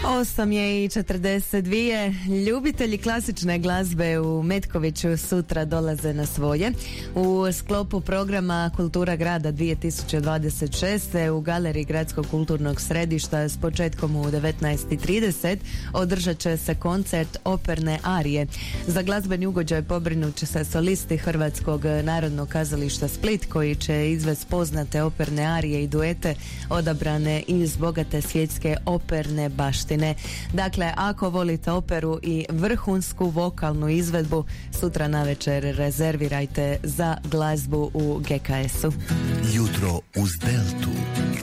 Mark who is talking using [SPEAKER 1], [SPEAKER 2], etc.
[SPEAKER 1] 8:42. Ljubitelji klasične glazbe u Metkoviću sutra dolaze na svoje. U sklopu programa Kultura grada 2026. u galeriji Gradskog kulturnog središta s početkom u 19:30 održat će se koncert operne arije. Za glazbeni ugođaj pobrinut će se solisti Hrvatskog narodnog kazališta Split, koji će izvesti poznate operne arije i duete odabrane iz bogate svjetske operne baštine. Dakle, ako volite operu i vrhunsku vokalnu izvedbu, sutra navečer rezervirajte za glazbu u GKS-u.
[SPEAKER 2] Jutro uz Deltu.